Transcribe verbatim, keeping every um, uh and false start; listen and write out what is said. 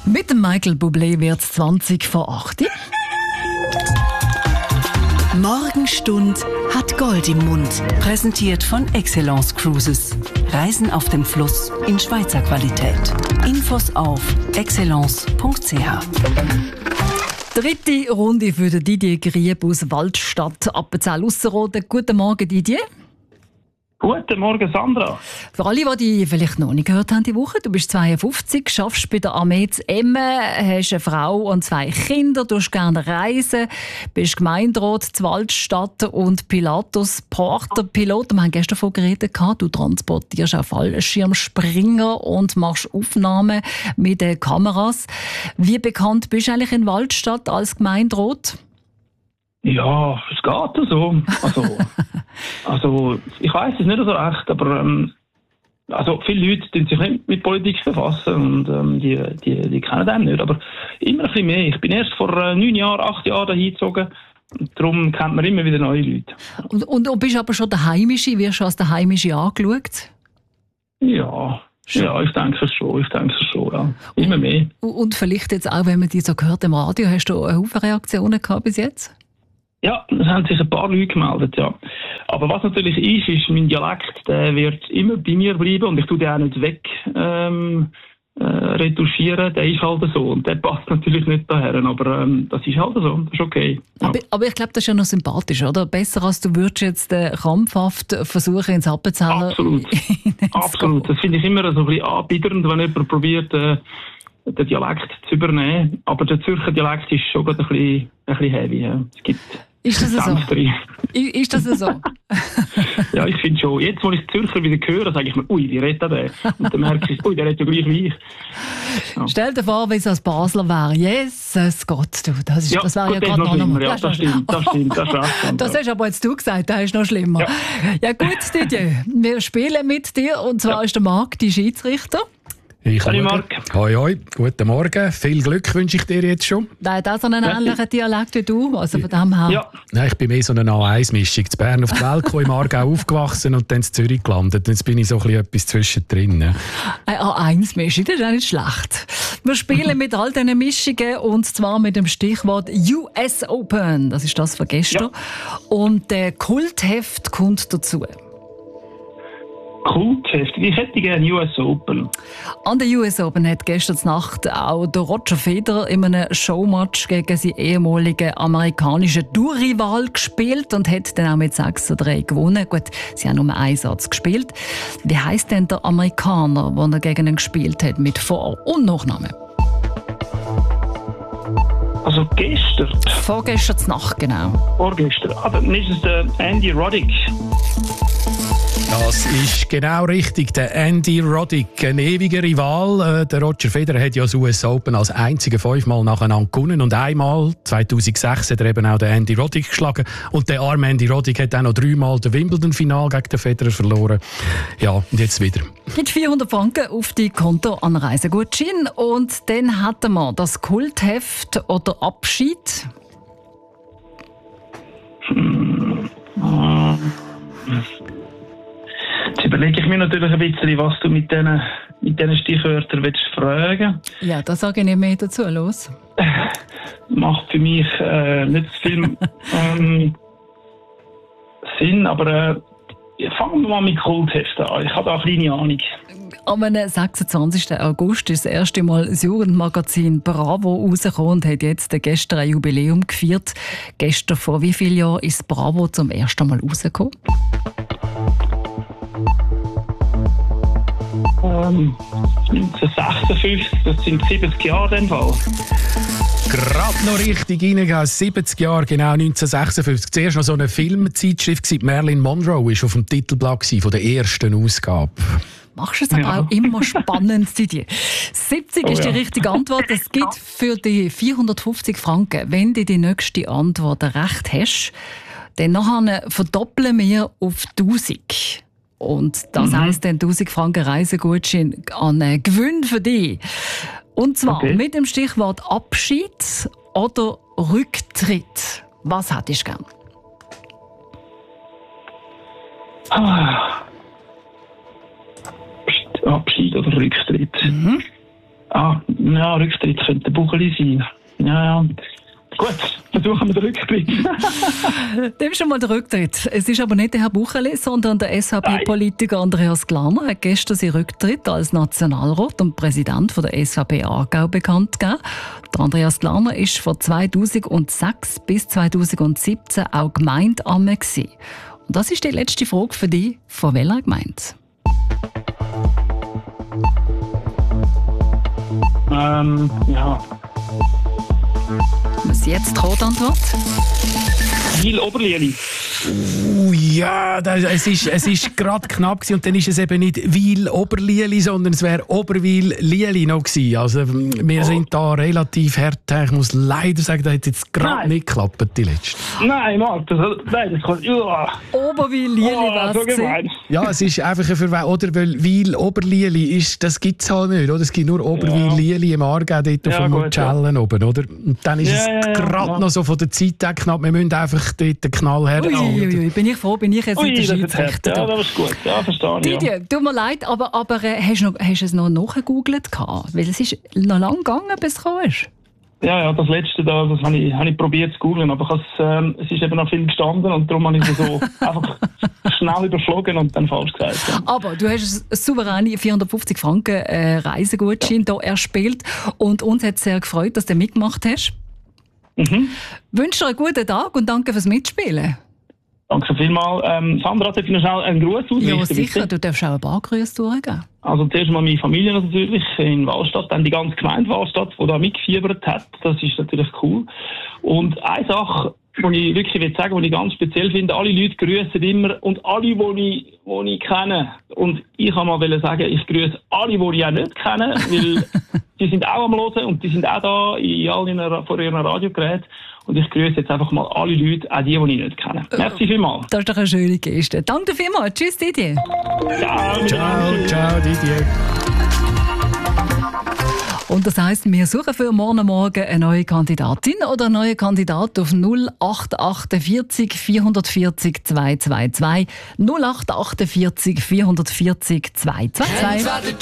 Mit dem Michael Bublé wird es zwanzig vor acht. Morgenstund hat Gold im Mund. Präsentiert von Excellence Cruises. Reisen auf dem Fluss in Schweizer Qualität. Infos auf excellence punkt c h. Dritte Runde für den Didier Grieb aus Waldstadt, Appenzell-Ausserrhoden. Guten Morgen, Didier. Guten Morgen, Sandra. Für alle, die dich vielleicht noch nicht gehört haben die Woche, du bist zweiundfünfzig, arbeitest bei der Armee zu Emmen, hast eine Frau und zwei Kinder, du hast gerne reisen, bist Gemeinderat zu Waldstadt und Pilatus Porter Pilot. Wir haben gestern davon geredet, du transportierst auch Fallschirmspringer und machst Aufnahmen mit den Kameras. Wie bekannt bist du eigentlich in Waldstadt als Gemeinderat? Ja, es geht so. Also, also ich weiss es nicht so recht, aber ähm, also viele Leute tun sich nicht mit Politik befassen und ähm, die, die, die kennen den nicht. Aber immer ein bisschen mehr. Ich bin erst vor äh, neun Jahren, acht Jahren dahin gezogen. Und darum kennt man immer wieder neue Leute. Und, und, und bist aber schon der Heimische? Wirst du als der Heimische angeschaut? Ja. Schon. Ja, ich denke es schon, ich denke es schon, ja. Immer mehr. Und, und vielleicht jetzt auch, wenn man dich so gehört im Radio, hast du eine Haufen Reaktionen gehabt bis jetzt? Ja, es haben sich ein paar Leute gemeldet, ja. Aber was natürlich ist, ist, mein Dialekt, der wird immer bei mir bleiben und ich tue den auch nicht weg ähm, äh, retuschieren. Der ist halt so und der passt natürlich nicht daher, aber ähm, das ist halt so, das ist okay. Ja. Aber, aber ich glaube, das ist ja noch sympathisch, oder? Besser als du würdest jetzt äh, krampfhaft versuchen, ins Appenzeller... Absolut, absolut. Das finde ich immer so ein bisschen anbiedernd, wenn jemand probiert, äh, den Dialekt zu übernehmen. Aber der Zürcher Dialekt ist schon gerade ein bisschen, ein bisschen heavy. Ja. Es gibt ist das so? Ist das so? Ja, ich finde schon. Jetzt, wo ich Zürcher wieder höre, sage ich mir, ui, wie redet der? Und dann merke ich, ui, der redet ja gleich wie ich. Ja. Stell dir vor, wie es als Basler wäre. Jesus Gott, du, das, ist, ja, das wäre ja gerade noch schlimmer. Ja, das stimmt, das stimmt, das stimmt. Das hast aber jetzt du gesagt, das ist noch schlimmer. Ja, ja gut, Didier, wir spielen mit dir und zwar ja. ist der Marc, die Schiedsrichter. Ich Hallo Marc. Hoi, hoi. Guten Morgen. Viel Glück wünsche ich dir jetzt schon. Der hat auch so einen ähnlichen Dialekt wie du, also von dem her. Ja. Nein, ich bin mehr so eine A eins Mischung. In Bern auf die Welt gekommen, im Aargau aufgewachsen und dann in Zürich gelandet. Jetzt bin ich so ein bisschen etwas zwischendrin. Ja. Eine A eins Mischung, das ist auch nicht schlecht. Wir spielen mit all diesen Mischungen und zwar mit dem Stichwort U S Open. Das ist das von gestern. Ja. Und der Kultheft kommt dazu. Kultheft. Ich hätte gerne U S Open. An der U S Open hat gestern Nacht auch der Roger Federer in einem Showmatch gegen seinen ehemaligen amerikanischen Tourrival gespielt und hat dann auch mit sechs zu drei gewonnen. Gut, sie haben nur einen Satz gespielt. Wie heisst denn der Amerikaner, den er gegen ihn gespielt hat, mit Vor- und Nachnamen? Also gestern? Vorgestern Nacht, genau. Vorgestern. Ah, dann ist es der Andy Roddick. Das ist genau richtig. Der Andy Roddick, ein ewiger Rival. Der Roger Federer hat ja das U S Open als einziger fünfmal nacheinander gewonnen. Und einmal, zweitausendsechs, hat er eben auch den Andy Roddick geschlagen. Und der arme Andy Roddick hat auch noch dreimal das Wimbledon-Final gegen den Federer verloren. Ja, und jetzt wieder. Mit vierhundert Franken auf die Konto an Reisegutschein. Und dann hatten wir das Kultheft oder Abschied. Hm. Jetzt überlege ich mir natürlich ein bisschen, was du mit diesen mit diesen Stichwörtern willst fragen. Ja, da sage ich nicht mehr dazu. Los. Macht für mich äh, nicht so viel ähm, Sinn, aber äh, fangen wir mal mit Kultheften an. Ich habe da eine kleine Ahnung. Am sechsundzwanzigsten August ist das erste Mal das Jugendmagazin Bravo rausgekommen und hat jetzt gestern ein Jubiläum gefeiert. Gestern, vor wie vielen Jahren, ist Bravo zum ersten Mal rausgekommen? Ähm, neunzehnhundertsechsundfünfzig, das sind siebzig Jahre in dem Fall. Gerade noch richtig reingegangen, siebzig Jahre, genau neunzehnhundertsechsundfünfzig. Zuerst noch so eine Filmzeitschrift, Marilyn Monroe war auf dem Titelblatt von der ersten Ausgabe. Machst du es aber ja. auch immer spannend, Didier. siebzig oh, ist die ja. richtige Antwort. Es gibt für die vierhundertfünfzig Franken, wenn du die nächste Antwort recht hast, dann nachher verdoppeln wir auf tausend. Und das mhm. heisst dann tausend Franken Reisegutschein an einen Gewinn für dich. Und zwar okay. mit dem Stichwort Abschied oder Rücktritt. Was hättest du gern? Ah. Abschied oder Rücktritt. Mhm. Ah, ja, Rücktritt könnte Bucheli sein. Ja, ja. Gut, versuchen wir den Rücktritt. Dem schon mal den Rücktritt. Es ist aber nicht der Herr Bucheli, sondern der S V P-Politiker Andreas Glarner hat gestern seinen Rücktritt als Nationalrat und Präsident von der S V P Aargau bekannt gegeben. Der Andreas Glarner war von zweitausendsechs bis zweitausendsiebzehn auch Gemeindeamt gewesen. Und das ist die letzte Frage für dich. Von welcher Gemeinde? Ähm, ja. Was jetzt die Antwort? Wil Oberlieli. Uh, ja, das, es ist, es ist gerade knapp gewesen. Und dann ist es eben nicht Wil Oberlieli, sondern es wäre Oberwil Lieli noch gewesen. Also wir oh. sind da relativ hart. Ich muss leider sagen, das hat jetzt gerade nicht geklappt, die letzte. Nein, Marc, das, nein, das kann... Ja. Oberwil Lieli oh, war so es. Ja, es ist einfach ein Verwechslung. Oder weil Wil Oberlieli ist, das gibt es halt nicht. Oder? Es gibt nur Oberwil Lieli im Aargau, dort ja, auf dem Mutschellen ja. oben. Oder? Und dann ist ja, es ja, gerade ja. noch so von der Zeit her knapp. Wir müssen einfach dort den Knall her. Ui, ui, ui, bin ich froh, bin ich jetzt Ui, nicht der Schiedsrichter. Ja, das ist gut. Ja, verstehe ich. Didier, ja. tut mir leid, aber, aber äh, hast, du noch, hast du es noch nachgegoogelt? Weil es ist noch lange gegangen, bis es gekommen ist. Ja, ja, das letzte da, das habe ich, hab ich probiert zu googeln, aber ich ähm, es ist eben noch viel gestanden und darum habe ich es so einfach schnell überflogen und dann falsch gesagt. Ja. Aber du hast einen souveränen vierhundertfünfzig Franken äh, Reisegutschein hier erspielt und uns hat es sehr gefreut, dass du mitgemacht hast. Mhm. Wünsche dir einen guten Tag und danke fürs Mitspielen. Danke vielmals. Ähm, Sandra, darf ich noch schnell einen Gruß ausrichten? Ja, sicher. Bitte? Du darfst auch ein paar Grüße durchgeben. Also zuerst mal meine Familie natürlich in Wahlstatt, dann die ganze Gemeinde Wahlstadt, die da mitgefiebert hat. Das ist natürlich cool. Und eine Sache, die ich wirklich will sagen, die ich ganz speziell finde, alle Leute grüßen immer und alle, die ich, die ich kenne. Und ich kann mal sagen, ich grüße alle, die ich auch nicht kenne, weil die sind auch am Hören und die sind auch da in all ihren, vor ihren Radiogeräten. Und ich grüße jetzt einfach mal alle Leute, auch die, die ich nicht kenne. Merci vielmals. Das ist doch eine schöne Geste. Danke vielmals. Tschüss, Didier. Ciao, ciao, ciao, Didier. Und das heisst, wir suchen für morgen Morgen eine neue Kandidatin oder einen neuen Kandidat auf null acht achtundvierzig vierhundertvierzig zweihundertzweiundzwanzig null acht achtundvierzig vierhundertvierzig zweihundertzweiundzwanzig.